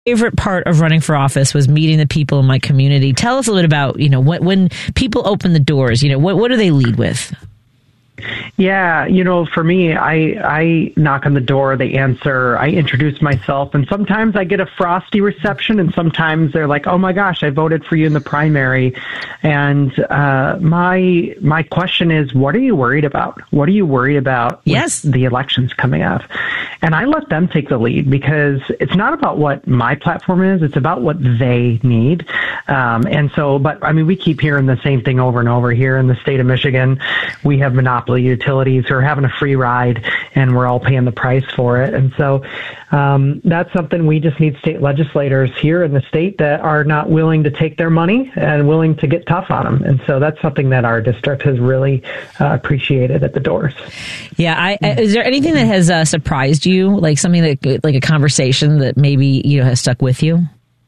favorite part of running for office was meeting the people in my community. Tell us a little bit about, when people open the doors, what do they lead with? Yeah, for me, I knock on the door, they answer, I introduce myself, and sometimes I get a frosty reception, and sometimes they're like, oh my gosh, I voted for you in the primary. And my question is, what are you worried about? What are you worried about with the elections coming up? And I let them take the lead, because it's not about what my platform is, it's about what they need. We keep hearing the same thing over and over here in the state of Michigan. We have monopoly utilities who are having a free ride, and we're all paying the price for it. And so that's something we just need state legislators here in the state that are not willing to take their money and willing to get tough on them. And so that's something that our district has really appreciated at the doors. Yeah. Is there anything that has surprised you, like something that, like a conversation that maybe has stuck with you?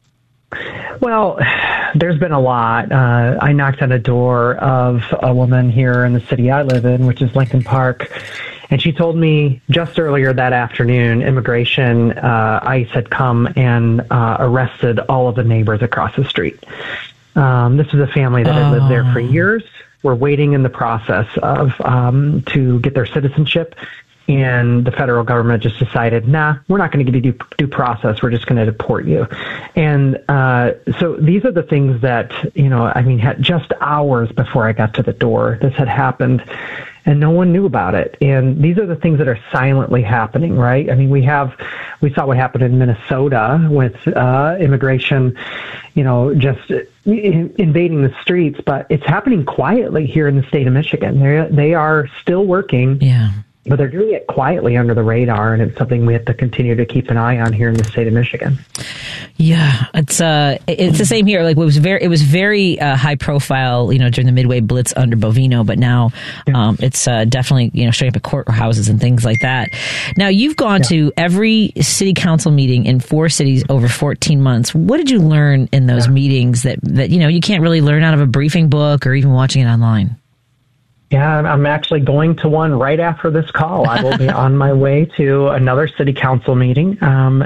Well, there's been a lot. I knocked on a door of a woman here in the city I live in, which is Lincoln Park, and she told me just earlier that afternoon, immigration, ICE had come and arrested all of the neighbors across the street. This was a family that had lived there for years. We're waiting in the process of to get their citizenship. And the federal government just decided, nah, we're not going to give you due process. We're just going to deport you. And so these are the things that, just hours before I got to the door, this had happened, and no one knew about it. And these are the things that are silently happening, right? I mean, we saw what happened in Minnesota with immigration, just invading the streets, but it's happening quietly here in the state of Michigan. They are still working. Yeah. But they're doing it quietly under the radar, and it's something we have to continue to keep an eye on here in the state of Michigan. Yeah, it's the same here. Like it was very high profile, during the Midway Blitz under Bovino, but now it's definitely showing up at courthouses and things like that. Now you've gone to every city council meeting in 4 cities over 14 months. What did you learn in those meetings that you can't really learn out of a briefing book or even watching it online? Yeah, I'm actually going to one right after this call. I will be on my way to another city council meeting.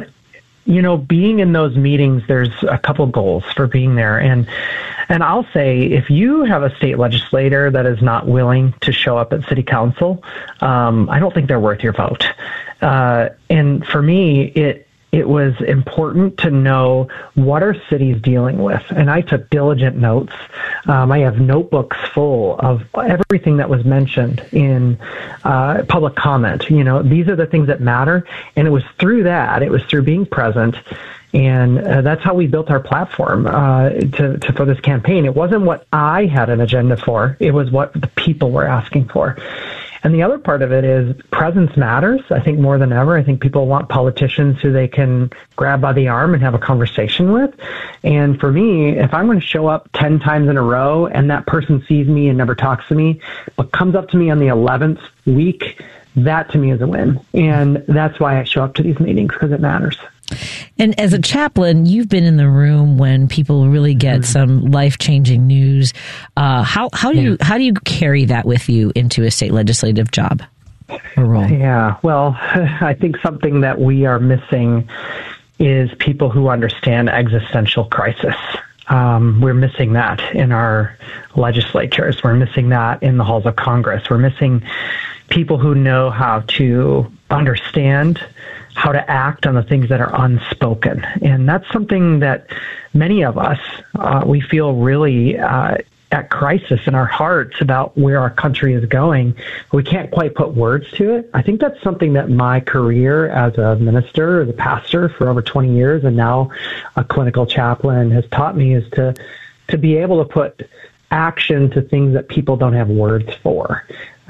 Being in those meetings, there's a couple goals for being there. And I'll say, if you have a state legislator that is not willing to show up at city council, I don't think they're worth your vote. And for me, it was important to know what our city's dealing with. And I took diligent notes. I have notebooks full of everything that was mentioned in public comment. These are the things that matter. And it was through that, it was through being present. And that's how we built our platform for this campaign. It wasn't what I had an agenda for. It was what the people were asking for. And the other part of it is presence matters. I think more than ever, I think people want politicians who they can grab by the arm and have a conversation with. And for me, if I'm going to show up 10 times in a row and that person sees me and never talks to me, but comes up to me on the 11th week, that to me is a win. And that's why I show up to these meetings, because it matters. And as a chaplain, you've been in the room when people really get some life-changing news. How do you carry that with you into a state legislative job or role? Yeah, well, I think something that we are missing is people who understand existential crisis. We're missing that in our legislatures. We're missing that in the halls of Congress. We're missing people who know how to understand how to act on the things that are unspoken. And that's something that many of us, we feel really at crisis in our hearts about where our country is going. We can't quite put words to it. I think that's something that my career as a minister, as a pastor for over 20 years, and now a clinical chaplain has taught me, is to be able to put action to things that people don't have words for.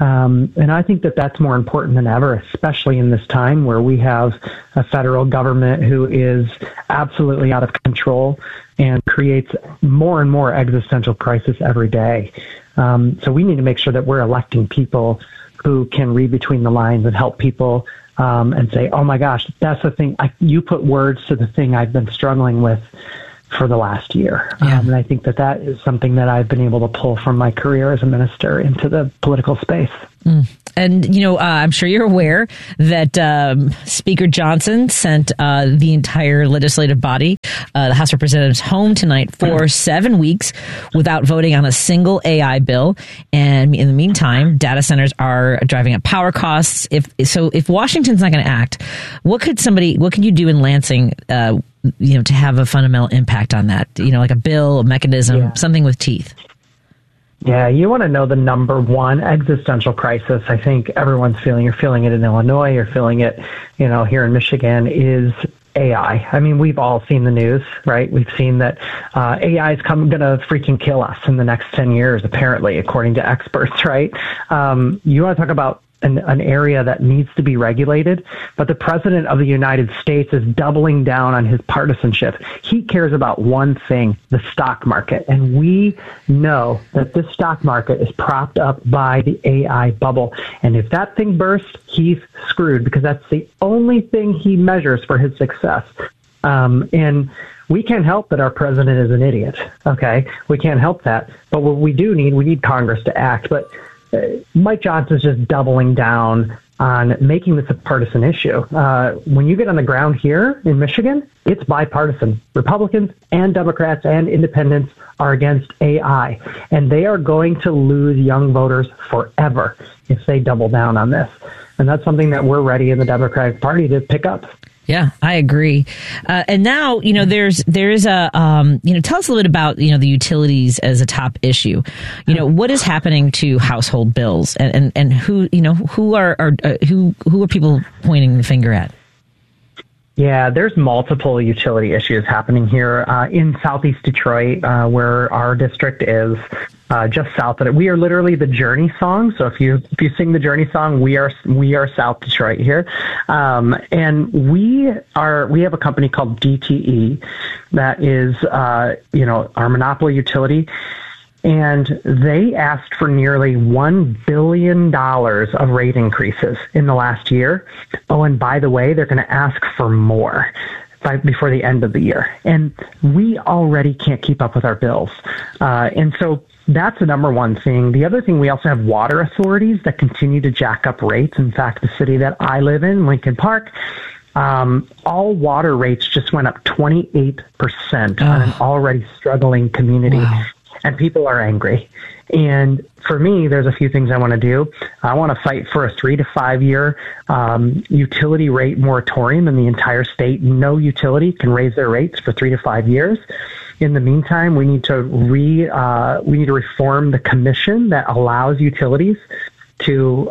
And I think that that's more important than ever, especially in this time where we have a federal government who is absolutely out of control and creates more and more existential crisis every day. So we need to make sure that we're electing people who can read between the lines and help people and say, oh my gosh, that's the thing. You put words to the thing I've been struggling with for the last year. Yeah. And I think that is something that I've been able to pull from my career as a minister into the political space. And, I'm sure you're aware that Speaker Johnson sent the entire legislative body, the House of Representatives, home tonight for 7 weeks without voting on a single AI bill. And in the meantime, data centers are driving up power costs. If Washington's not going to act, what could you do in Lansing, to have a fundamental impact on that? Like a bill, a mechanism, something with teeth. Yeah, you want to know the number one existential crisis I think everyone's feeling. You're feeling it in Illinois, you're feeling it, here in Michigan, is AI. I mean, we've all seen the news, right? We've seen that AI is going to freaking kill us in the next 10 years, apparently, according to experts, right? You want to talk about an area that needs to be regulated, but the president of the United States is doubling down on his partisanship. He cares about one thing, the stock market. And we know that this stock market is propped up by the AI bubble. And if that thing bursts, he's screwed, because that's the only thing he measures for his success. And we can't help that our president is an idiot. Okay. We can't help that. But what we need Congress to act. But Mike Johnson's just doubling down on making this a partisan issue. When you get on the ground here in Michigan, it's bipartisan. Republicans and Democrats and independents are against AI, and they are going to lose young voters forever if they double down on this. And that's something that we're ready in the Democratic Party to pick up. Yeah, I agree. And now, there is a, tell us a little bit about, the utilities as a top issue. What is happening to household bills, and who are people pointing the finger at? Yeah, there's multiple utility issues happening here in Southeast Detroit, where our district is. Just south of it. We are literally the Journey song. So if you sing the Journey song, we are South Detroit here. And we have a company called DTE that is, our monopoly utility. And they asked for nearly $1 billion of rate increases in the last year. Oh, and by the way, they're going to ask for more before the end of the year. And we already can't keep up with our bills. And so that's the number one thing. The other thing, we also have water authorities that continue to jack up rates. In fact, the city that I live in, Lincoln Park, all water rates just went up 28% on an already struggling community. Wow. And people are angry. And for me, there's a few things I want to do. I want to fight for a 3 to 5 year utility rate moratorium in the entire state. No utility can raise their rates for 3 to 5 years. In the meantime, we need to reform the commission that allows utilities to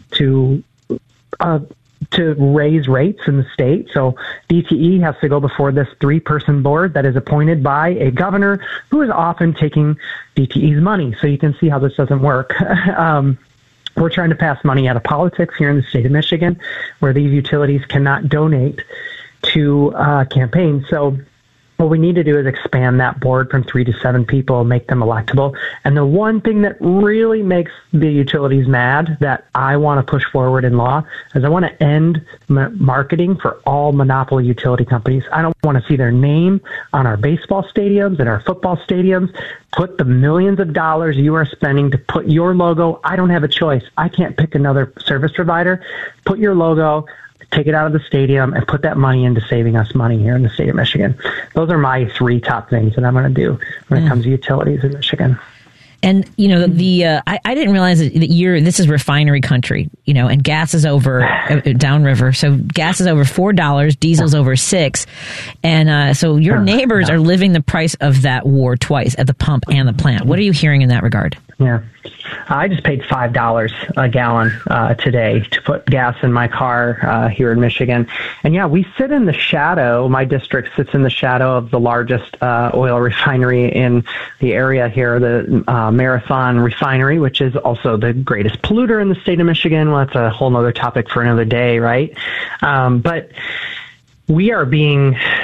raise rates in the state. So DTE has to go before this 3-person board that is appointed by a governor who is often taking DTE's money. So you can see how this doesn't work. We're trying to pass money out of politics here in the state of Michigan, where these utilities cannot donate to campaigns. So what we need to do is expand that board from 3 to 7 people, make them electable. And the one thing that really makes the utilities mad that I want to push forward in law is I want to end marketing for all monopoly utility companies. I don't want to see their name on our baseball stadiums and our football stadiums. Put the millions of dollars you are spending to put your logo. I don't have a choice. I can't pick another service provider. Put your logo, take it out of the stadium, and put that money into saving us money here in the state of Michigan. Those are my 3 top things that I'm going to do when it comes to utilities in Michigan. And, I didn't realize that this is refinery country, and gas is over downriver. So gas is over $4, diesel's over $6. And so your neighbors are living the price of that war twice, at the pump and the plant. What are you hearing in that regard? Yeah. I just paid $5 a gallon today to put gas in my car here in Michigan. And yeah, we sit in the shadow. My district sits in the shadow of the largest oil refinery in the area here, the Marathon Refinery, which is also the greatest polluter in the state of Michigan. Well, that's a whole nother topic for another day, right? But we are being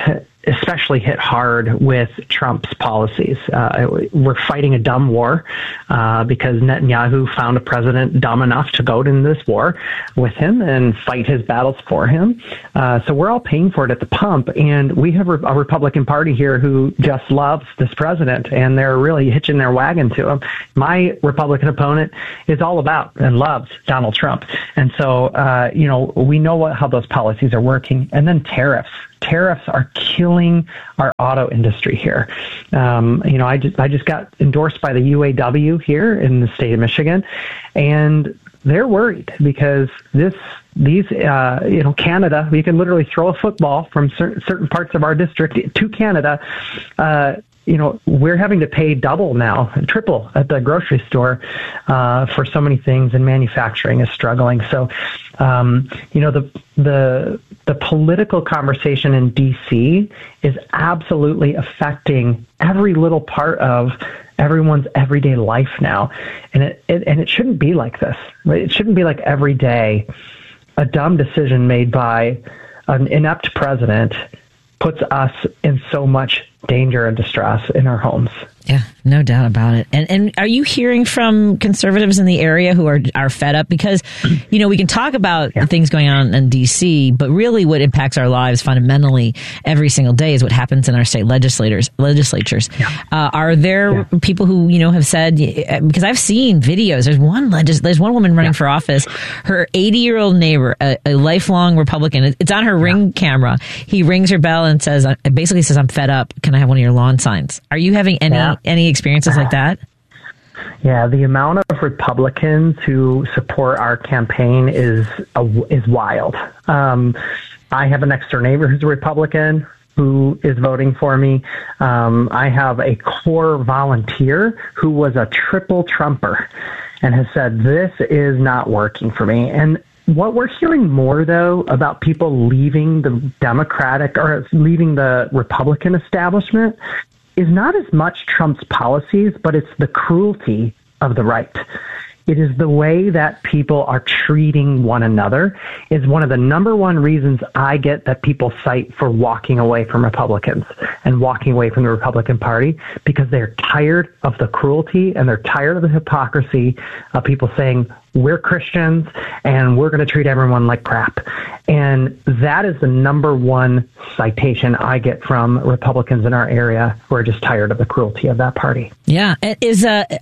especially hit hard with Trump's policies. We're fighting a dumb war because Netanyahu found a president dumb enough to go into this war with him and fight his battles for him. So we're all paying for it at the pump. And we have a Republican Party here who just loves this president, and they're really hitching their wagon to him. My Republican opponent is all about and loves Donald Trump. And so, we know how those policies are working. And then tariffs. Tariffs are killing our auto industry here. I just got endorsed by the UAW here in the state of Michigan, and they're worried because Canada, you can literally throw a football from certain parts of our district to Canada. We're having to pay double now, triple at the grocery store for so many things, and manufacturing is struggling. So, the political conversation in D.C. is absolutely affecting every little part of everyone's everyday life now, and it shouldn't be like this. It shouldn't be like every day a dumb decision made by an inept president puts us in so much danger and distress in our homes. Yeah, no doubt about it. And are you hearing from conservatives in the area who are fed up? Because, we can talk about things going on in D.C., but really what impacts our lives fundamentally every single day is what happens in our state legislatures. Yeah. Are there people who, have said, because I've seen videos, there's one woman running for office, her 80-year-old neighbor, a lifelong Republican, it's on her Ring camera. He rings her bell and basically says, I'm fed up. Can I have one of your lawn signs? Are you having any experiences like that? Yeah, the amount of Republicans who support our campaign is wild. I have a next door neighbor who's a Republican who is voting for me. I have a core volunteer who was a triple Trumper and has said, this is not working for me. And what we're hearing more, though, about people leaving the Democratic or leaving the Republican establishment is not as much Trump's policies, but it's the cruelty of the right. It is the way that people are treating one another is one of the number one reasons I get that people cite for walking away from Republicans and walking away from the Republican Party, because they're tired of the cruelty and they're tired of the hypocrisy of people saying, we're Christians and we're going to treat everyone like crap. And that is the number one citation I get from Republicans in our area who are just tired of the cruelty of that party. Yeah. Is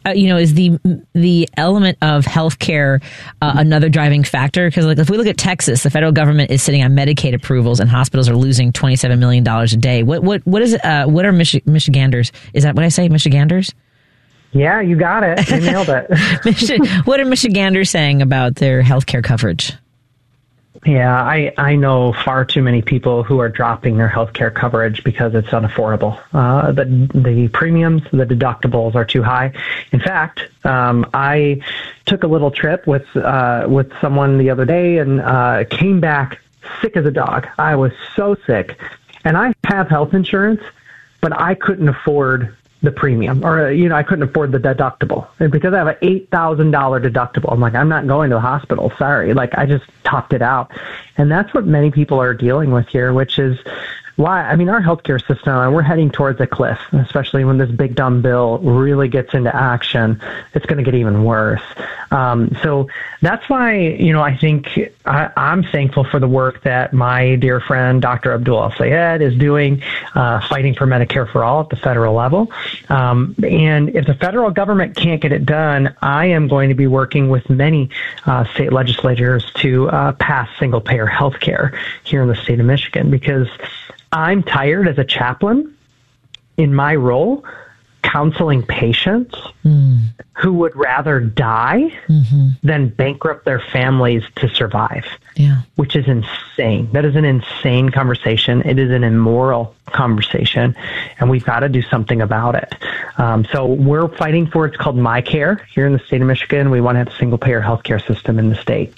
the element of healthcare another driving factor? Because if we look at Texas, the federal government is sitting on Medicaid approvals and hospitals are losing $27 million a day. What is it? What are Michiganders? Is that what I say? Michiganders? Yeah, you got it. You nailed it. What are Michiganders saying about their healthcare coverage? Yeah, I know far too many people who are dropping their healthcare coverage because it's unaffordable. The premiums, the deductibles are too high. In fact, I took a little trip with someone the other day and came back sick as a dog. I was so sick, and I have health insurance, but I couldn't afford the premium, or I couldn't afford the deductible, and because I have an $8,000 deductible, I'm like, I'm not going to the hospital. Sorry, I just topped it out, and that's what many people are dealing with here, which is why our healthcare system, we're heading towards a cliff, especially when this big dumb bill really gets into action. It's going to get even worse. So that's why, I think I'm thankful for the work that my dear friend, Dr. Abdul El-Sayed, is doing, fighting for Medicare for all at the federal level. And if the federal government can't get it done, I am going to be working with many state legislators to pass single-payer health care here in the state of Michigan, because I'm tired as a chaplain in my role counseling patients who would rather die than bankrupt their families to survive, which is insane. That is an insane conversation. It is an immoral conversation, and we've got to do something about it. So we're fighting for, it's called MyCare here in the state of Michigan. We want to have a single-payer healthcare system in the state.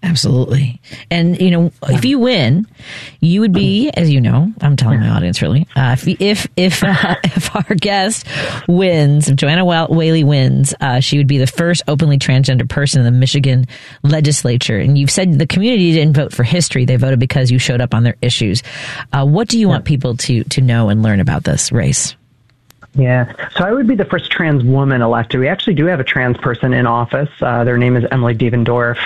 Absolutely. And, if you win, you would be, as you know, I'm telling my audience really, if our guest wins, if Joanna Whaley wins, she would be the first openly transgender person in the Michigan legislature. And you've said the community didn't vote for history. They voted because you showed up on their issues. What do you want people to know and learn about this race? Yeah, so I would be the first trans woman elected. We actually do have a trans person in office. Their name is Emily Devendorf.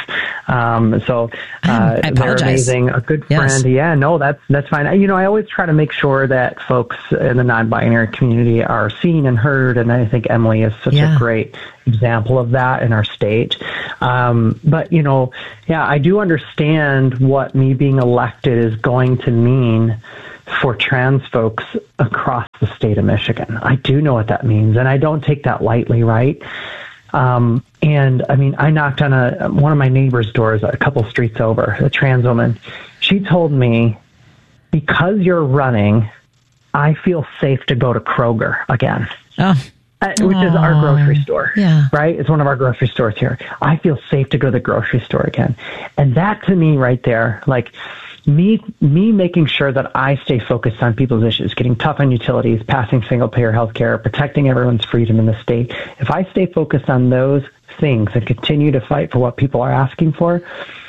They're amazing, a good friend. Yes. Yeah, no, that's fine. I always try to make sure that folks in the non-binary community are seen and heard, and I think Emily is such a great example of that in our state. I do understand what me being elected is going to mean for trans folks across the state of Michigan. I do know what that means, and I don't take that lightly, right? I knocked on one of my neighbor's doors a couple streets over, a trans woman. She told me, because you're running, I feel safe to go to Kroger again. Oh. Which is our grocery store, right? It's one of our grocery stores here. I feel safe to go to the grocery store again. And that to me right there, like, me making sure that I stay focused on people's issues, getting tough on utilities, passing single-payer health care, protecting everyone's freedom in the state. If I stay focused on those things and continue to fight for what people are asking for,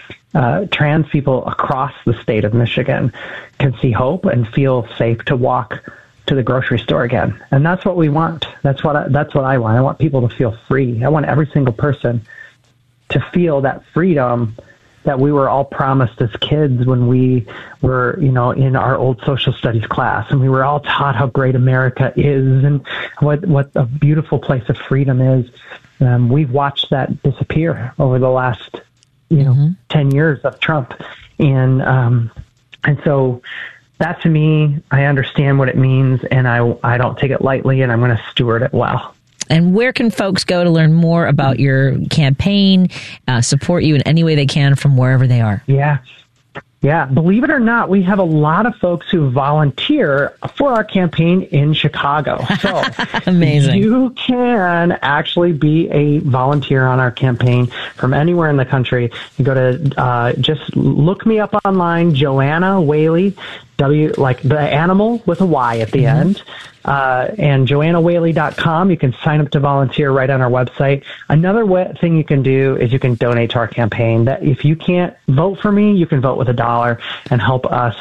trans people across the state of Michigan can see hope and feel safe to walk to the grocery store again. And that's what we want. That's what I want. I want people to feel free. I want every single person to feel that freedom that we were all promised as kids when we were, in our old social studies class, and we were all taught how great America is and what a beautiful place of freedom is. We've watched that disappear over the last, 10 years of Trump. And so that to me, I understand what it means, and I don't take it lightly, and I'm going to steward it well. And where can folks go to learn more about your campaign, support you in any way they can from wherever they are? Yeah. Believe it or not, we have a lot of folks who volunteer for our campaign in Chicago. So amazing. You can actually be a volunteer on our campaign from anywhere in the country. You go to, just look me up online, Joanna Whaley, like the animal with a Y at the end. And JoannaWhaley.com. You can sign up to volunteer right on our website. Another thing you can do is you can donate to our campaign. That if you can't vote for me, you can vote with $1 and help us,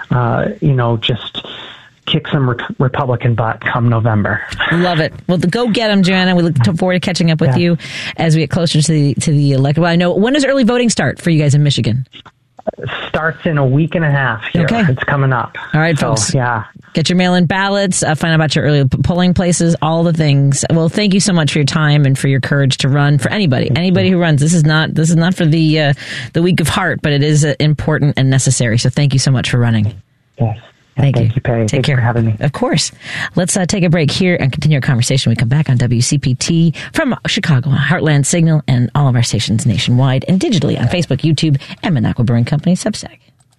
just kick some Republican butt come November. Love it. Well, go get them, Joanna. We look forward to catching up with you as we get closer to the election. Well, I know, when does early voting start for you guys in Michigan? Starts in a week and a half here. Okay. It's coming up. All right, folks. Yeah. Get your mail-in ballots, find out about your early polling places, all the things. Well, thank you so much for your time and for your courage to run for anybody who runs. This is not for the weak of heart, but it is important and necessary. So thank you so much for running. Yes. Thank you, Patty. Take care. For having me. Of course. Let's take a break here and continue our conversation when we come back on WCPT from Chicago, Heartland Signal, and all of our stations nationwide and digitally on Facebook, YouTube, and Minocqua Brewing Company Substack.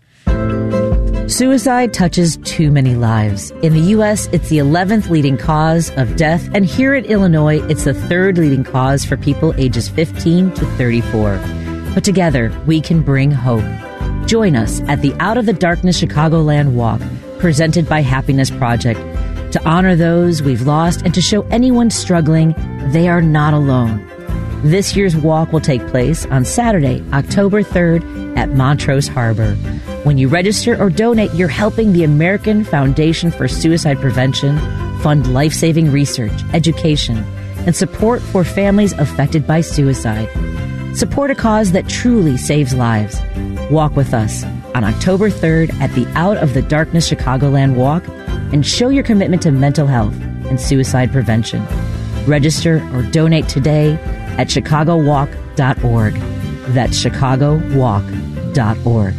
Suicide touches too many lives. In the U.S., it's the 11th leading cause of death, and here in Illinois, it's the 3rd leading cause for people ages 15 to 34. But together, we can bring hope. Join us at the Out of the Darkness Chicagoland Walk, presented by Happiness Project, to honor those we've lost and to show anyone struggling they are not alone. This year's walk will take place on Saturday, October 3rd at Montrose Harbor. When you register or donate, you're helping the American Foundation for Suicide Prevention fund life-saving research, education, and support for families affected by suicide. Support a cause that truly saves lives. Walk with us on October 3rd at the Out of the Darkness Chicagoland Walk and show your commitment to mental health and suicide prevention. Register or donate today at chicagowalk.org. That's chicagowalk.org.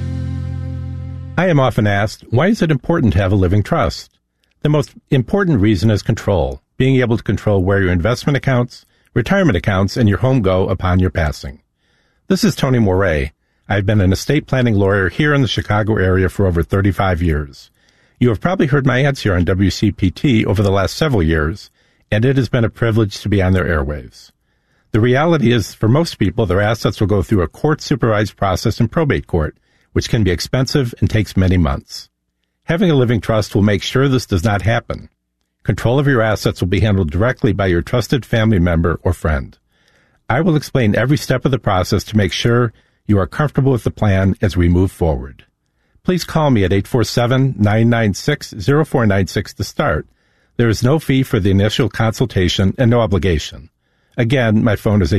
I am often asked, why is it important to have a living trust? The most important reason is control, being able to control where your investment accounts, retirement accounts, and your home go upon your passing. This is Tony Moret. I've been an estate planning lawyer here in the Chicago area for over 35 years. You have probably heard my ads here on WCPT over the last several years, and it has been a privilege to be on their airwaves. The reality is, for most people, their assets will go through a court-supervised process in probate court, which can be expensive and takes many months. Having a living trust will make sure this does not happen. Control of your assets will be handled directly by your trusted family member or friend. I will explain every step of the process to make sure you are comfortable with the plan as we move forward. Please call me at 847-996-0496 to start. There is no fee for the initial consultation and no obligation. Again, my phone is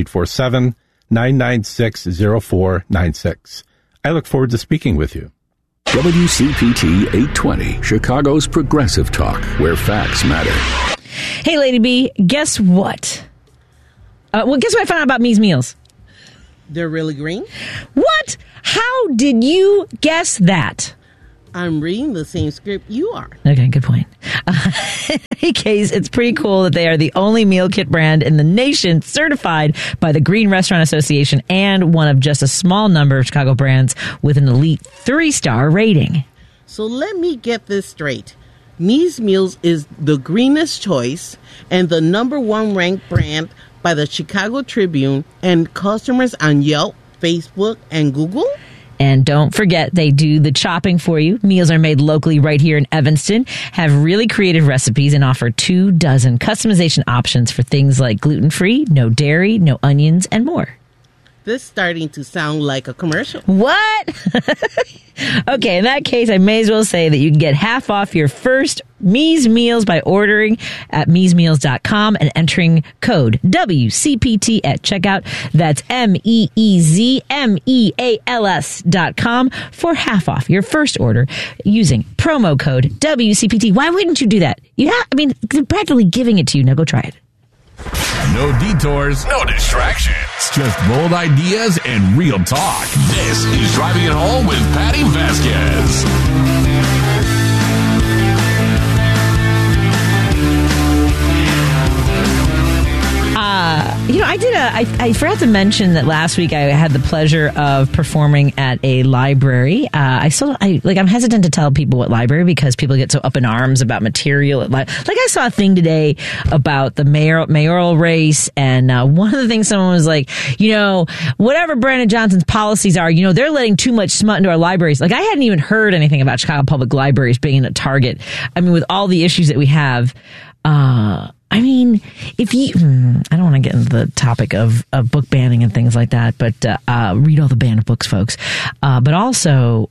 847-996-0496. I look forward to speaking with you. WCPT 820, Chicago's progressive talk, where facts matter. Hey, Lady B, guess what? Guess what I found out about Me's Meals? They're really green? What? How did you guess that? I'm reading the same script you are. Okay, good point. In any case, it's pretty cool that they are the only meal kit brand in the nation certified by the Green Restaurant Association and one of just a small number of Chicago brands with an elite 3-star rating. So let me get this straight. Me's Meals is the greenest choice and the #1 ranked brand by the Chicago Tribune and customers on Yelp, Facebook, and Google? And don't forget, they do the chopping for you. Meals are made locally right here in Evanston, have really creative recipes, and offer 24 customization options for things like gluten-free, no dairy, no onions, and more. This is starting to sound like a commercial. What? Okay, in that case, I may as well say that you can get half off your first Me's Meals by ordering at meesmeals.com and entering code WCPT at checkout. That's MEEZMEALS.com for half off your first order using promo code WCPT. Why wouldn't you do that? They're practically giving it to you. Now go try it. No detours, no distractions. Just bold ideas and real talk. This is Driving It Home with Patty Vasquez. I forgot to mention that last week I had the pleasure of performing at a library. I'm hesitant to tell people what library because people get so up in arms about material. Like I saw a thing today about the mayoral race, and one of the things someone was like, whatever Brandon Johnson's policies are, they're letting too much smut into our libraries. Like I hadn't even heard anything about Chicago Public Libraries being a target. I mean, with all the issues that we have, if you, I don't want to get into the topic of book banning and things like that, but read all the ban of books, folks. But also,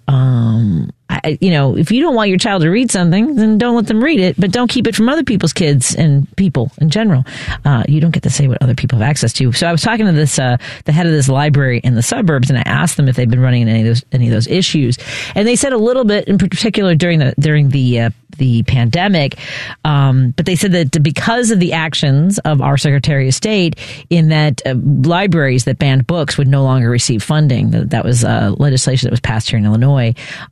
if you don't want your child to read something, then don't let them read it, but don't keep it from other people's kids and people in general. You don't get to say what other people have access to. So I was talking to this, the head of this library in the suburbs, and I asked them if they've been running into any of those issues. And they said a little bit, in particular during the pandemic. But they said that because of the actions of our Secretary of State in that libraries that banned books would no longer receive funding. That was legislation that was passed here in Illinois.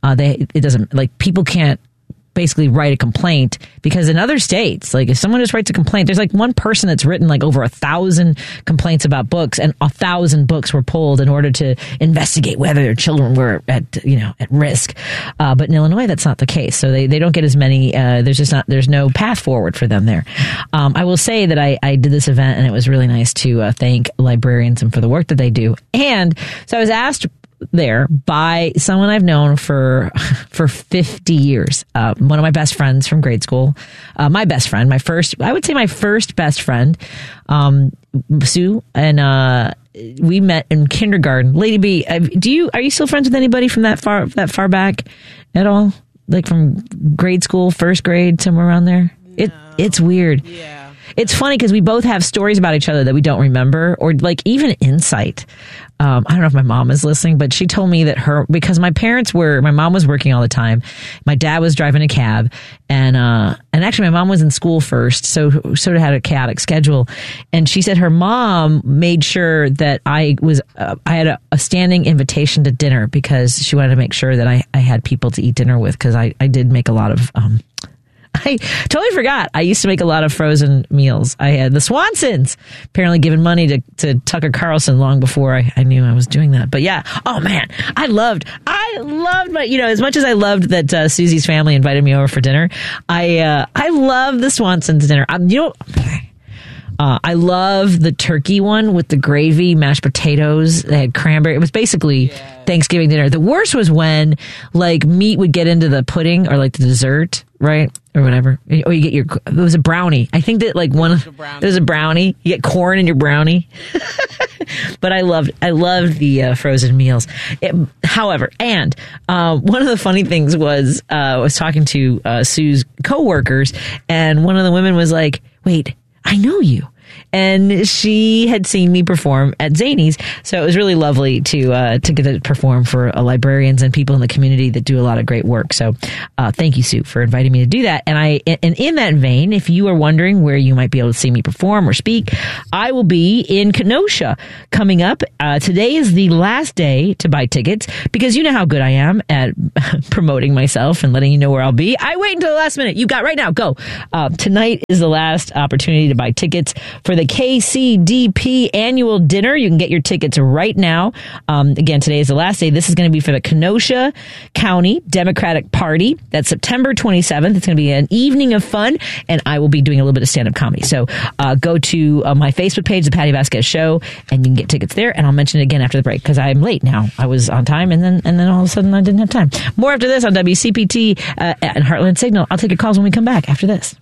People can't basically write a complaint because in other states, like if someone just writes a complaint, there's like one person that's written like over 1,000 complaints about books, and 1,000 books were pulled in order to investigate whether their children were at risk. But in Illinois, that's not the case. So they don't get as many, there's no path forward for them there. I will say that I did this event and it was really nice to thank librarians and for the work that they do. And so I was asked there by someone I've known for 50 years. One of my best friends from grade school. My first best friend, Sue, and we met in kindergarten. Lady B, are you still friends with anybody from that far back at all? Like from grade school, first grade, somewhere around there? No. It's weird. Yeah. It's funny because we both have stories about each other that we don't remember, or like even insight. I don't know if my mom is listening, but she told me that because my mom was working all the time. My dad was driving a cab, and actually my mom was in school first, so sort of had a chaotic schedule. And she said her mom made sure that I had a standing invitation to dinner because she wanted to make sure that I had people to eat dinner with, because I did make a lot of, I totally forgot. I used to make a lot of frozen meals. I had the Swansons apparently given money to Tucker Carlson long before I knew I was doing that. But yeah, oh man, I loved my, as much as I loved that Susie's family invited me over for dinner, I love the Swansons dinner. I love the turkey one with the gravy, mashed potatoes. They had cranberry. It was basically Thanksgiving dinner. The worst was when like meat would get into the pudding or like the dessert, right? Or whatever. Or you get it was a brownie. I think that like there's a brownie. You get corn in your brownie. But I loved the frozen meals. However, one of the funny things was I was talking to Sue's coworkers, and one of the women was like, "Wait, I know you." And she had seen me perform at Zany's, so it was really lovely to get to perform for librarians and people in the community that do a lot of great work. So thank you, Sue, for inviting me to do that. And in that vein, if you are wondering where you might be able to see me perform or speak, I will be in Kenosha coming up. Today is the last day to buy tickets because you know how good I am at promoting myself and letting you know where I'll be. I wait until the last minute. You got right now. Go. Tonight is the last opportunity to buy tickets for the KCDP annual dinner. You can get your tickets right now. Again, today is the last day. This is going to be for the Kenosha County Democratic Party. That's September 27th. It's going to be an evening of fun, and I will be doing a little bit of stand-up comedy. So go to my Facebook page, The Patty Vasquez Show, and you can get tickets there. And I'll mention it again after the break because I'm late now. I was on time, and then all of a sudden I didn't have time. More after this on WCPT and Heartland Signal. I'll take your calls when we come back after this.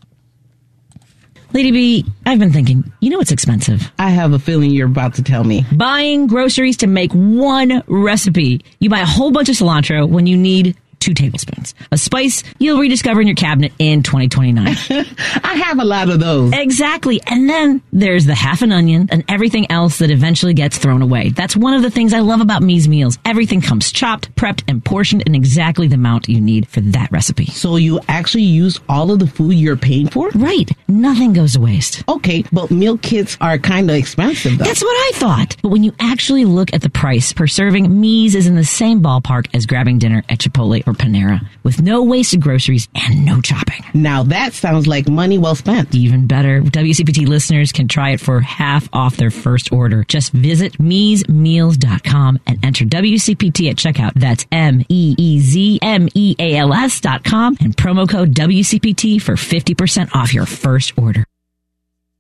Lady B, I've been thinking, you know it's expensive. I have a feeling you're about to tell me. Buying groceries to make one recipe. You buy a whole bunch of cilantro when you need 2 tablespoons. A spice you'll rediscover in your cabinet in 2029. I have a lot of those. Exactly. And then there's the half an onion and everything else that eventually gets thrown away. That's one of the things I love about Me's Meals. Everything comes chopped, prepped, and portioned in exactly the amount you need for that recipe. So you actually use all of the food you're paying for? Right. Nothing goes to waste. Okay, but meal kits are kind of expensive, though. That's what I thought. But when you actually look at the price per serving, Me's is in the same ballpark as grabbing dinner at Chipotle or Panera, with no wasted groceries and no chopping. Now that sounds like money well spent. Even better, WCPT listeners can try it for half off their first order. Just visit meesmeals.com and enter WCPT at checkout. That's MEEZMEALS.com and promo code WCPT for 50% off your first order.